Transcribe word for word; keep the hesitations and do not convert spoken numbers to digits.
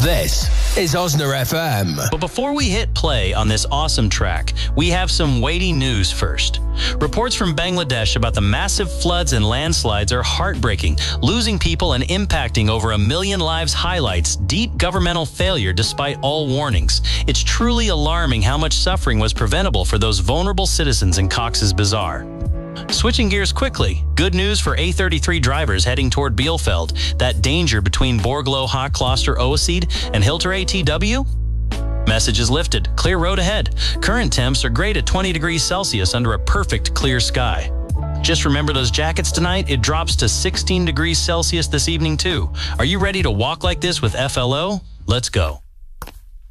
This is Osna F M. But before we hit play on this awesome track, we have some weighty news first. Reports from Bangladesh about the massive floods and landslides are heartbreaking. Losing people and impacting over a million lives highlights deep governmental failure despite all warnings. It's truly alarming how much suffering was preventable for those vulnerable citizens in Cox's Bazar. Switching gears quickly, good news for A thirty-three drivers heading toward Bielefeld. That danger between Borglo Hakkloster Ooseed and Hilter A T W? Message is lifted. Clear road ahead. Current temps are great at twenty degrees Celsius under a perfect clear sky. Just remember those jackets tonight. It drops to sixteen degrees Celsius this evening too. Are you ready to walk like this with F L O? Let's go.